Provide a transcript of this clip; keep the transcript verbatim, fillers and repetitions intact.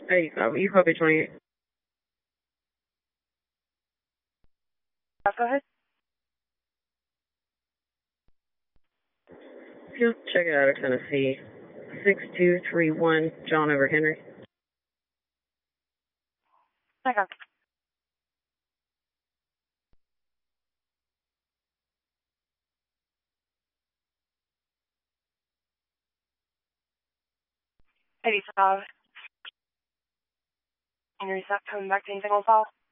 Hey, um, you copy twenty-eight. Go ahead. Field check it out of Tennessee. six two three one, John over Henry. Okay. eighty-five. Henry's not coming back to anything on file?